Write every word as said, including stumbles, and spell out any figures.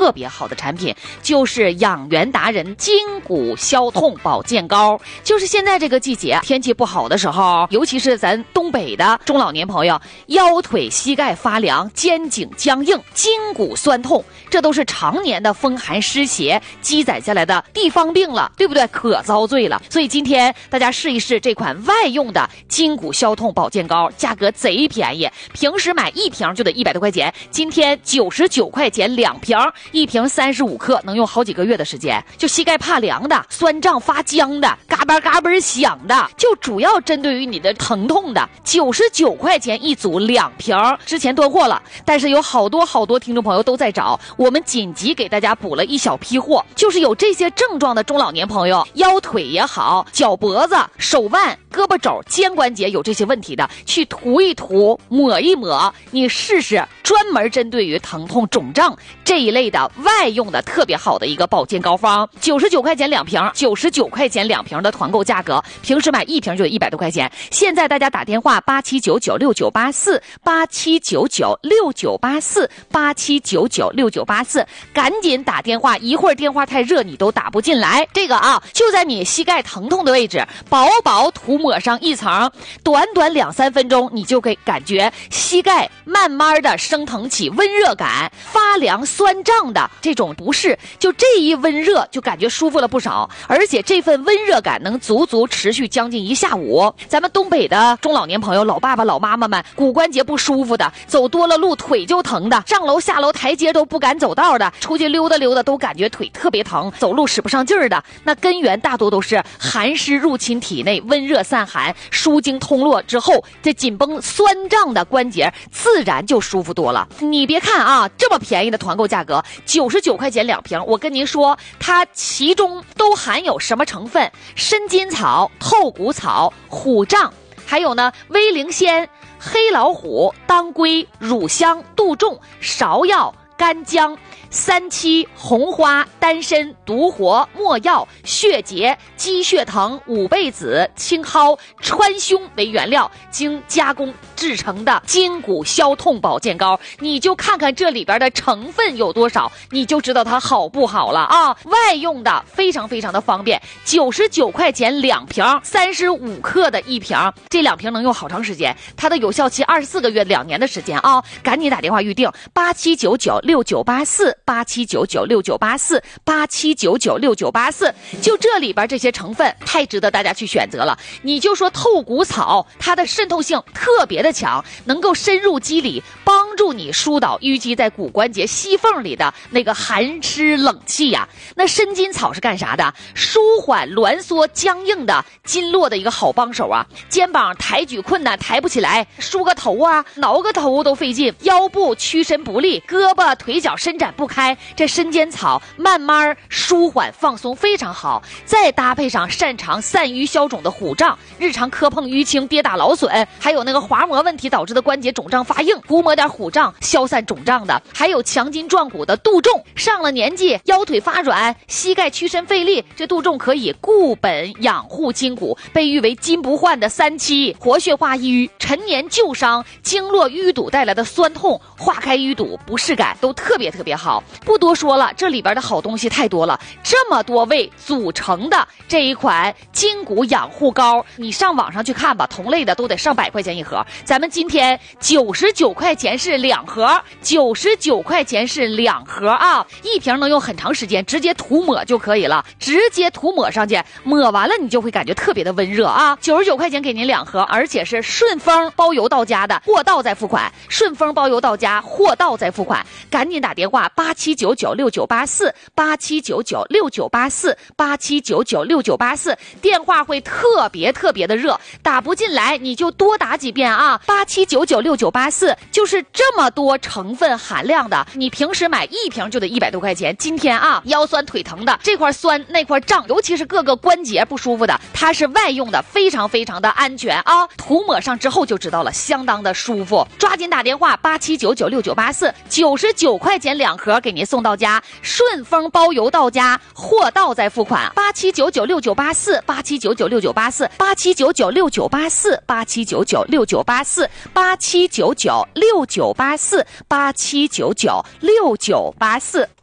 特别好的产品，就是养元达人筋骨消痛保健膏。就是现在这个季节天气不好的时候，尤其是咱东北的中老年朋友，腰腿膝盖发凉，肩颈僵硬，筋骨酸痛，这都是常年的风寒湿邪积攒下来的地方病了，对不对？可遭罪了。所以今天大家试一试这款外用的筋骨消痛保健膏，价格贼便宜，平时买一瓶就得一百多块钱，今天九十九块钱两瓶，一瓶三十五克，能用好几个月的时间。就膝盖怕凉的、酸胀发僵的、嘎巴嘎巴响的，就主要针对于你的疼痛的，九十九块钱一组两瓶，之前断货了，但是有好多好多听众朋友都在找，我们紧急给大家补了一小批货，就是有这些症状的中老年朋友，腰腿也好，脚脖子、手腕、胳膊肘、肩关节有这些问题的，去涂一涂、抹一抹，你试试，专门针对于疼痛、肿胀这一类的外用的特别好的一个保健膏方，九十九块钱两瓶，九十九块钱两瓶的团购价格，平时买一瓶就一百多块钱。现在大家打电话八七九九六九八四八七九九六九八四八七九九六九八四，赶紧打电话，一会儿电话太热你都打不进来。这个啊，就在你膝盖疼痛的位置，薄薄涂抹上一层，短短两三分钟，你就可以感觉膝盖慢慢的升腾起温热感，发凉酸胀的这种不适，就这一温热就感觉舒服了不少，而且这份温热感能足足持续将近一下午。咱们东北的中老年朋友，老爸爸老妈妈们，骨关节不舒服的，走多了路腿就疼的，上楼下楼台阶都不敢走道的，出去溜达溜达都感觉腿特别疼，走路使不上劲儿的，那根源大多都是寒湿入侵体内，温热散寒，输经通络之后，这紧绷酸胀的关节自然就舒服多了。你别看啊，这么便宜的团购价格九十九块钱两瓶，我跟您说它其中都含有什么成分？参筋草、透骨草、虎杖，还有呢威灵仙、黑老虎、当归、乳香、杜仲、芍药、干姜、三七、红花、丹参、独活、没药、血结、鸡血藤、五倍子、青蒿、川芎为原料，经加工制成的筋骨消痛保健膏，你就看看这里边的成分有多少，你就知道它好不好了啊！外用的非常非常的方便，九十九块钱两瓶，三十五克的一瓶，这两瓶能用好长时间，它的有效期二十四个月，两年的时间啊！赶紧打电话预定八七九九六九八四八七九九六九八四八七九九六九八四，就这里边这些成分太值得大家去选择了。你就说透骨草，它的渗透性特别的强，能够深入肌理，帮助你疏导淤积在骨关节隙缝里的那个寒湿冷气呀。那参筋草是干啥的？舒缓挛缩僵硬的筋络的一个好帮手啊。肩膀抬举困难，抬不起来，梳个头啊，挠个头都费劲，腰部屈伸不利，胳膊腿脚伸展不开，这参筋草慢慢舒缓放松非常好。再搭配上擅长散瘀消肿的虎杖，日常磕碰淤青跌打劳损，还有那个滑膜问题导致的关节肿胀发硬，涂抹点虎杖消散肿胀的，还有强筋壮骨的杜仲，上了年纪腰腿发软，膝盖屈伸费力，这杜仲可以固本养护筋骨，被誉为金不换的三七，活血化瘀，陈年旧伤经络淤堵带来的酸痛化开淤堵不适感都特别特别好。不多说了，这里边的好东西太多了，这么多味组成的这一款筋骨养护膏，你上网上去看吧，同类的都得上百块钱一盒，咱们今天九十九块钱是两盒，九十九块钱是两盒啊，一瓶能用很长时间，直接涂抹就可以了，直接涂抹上去，抹完了你就会感觉特别的温热啊。九十九块钱给您两盒，而且是顺丰包邮到家的，货到再付款，顺丰包邮到家，货到再付款，赶紧打电话八七九九六九八四八七九九六九八四八七九九六九八四，电话会特别特别的热，打不进来你就多打几遍啊，八七九九六九八四，就是这么多成分含量的，你平时买一瓶就得一百多块钱，今天啊腰酸腿疼的，这块酸那块胀，尤其是各个关节不舒服的，它是外用的，非常非常的安全啊，涂抹上之后就知道了，相当的舒服。抓紧打电话八七九九六九八四，九十九块钱两盒给您送到家，顺丰包邮到家，货到再付款，八七九九六九八四八七九九六九八四八七九九六九八四八七九九六九八四八七九九六九八四八七九九六九八四。